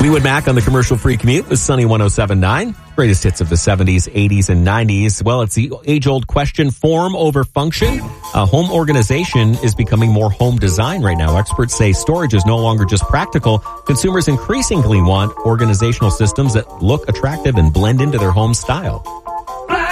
Fleetwood Mac on the commercial-free commute with Sunny 107.9. Greatest hits of the 70s, 80s, and 90s. Well, it's the age-old question, form over function. Home organization is becoming more home design right now. Experts say storage is no longer just practical. Consumers increasingly want organizational systems that look attractive and blend into their home style.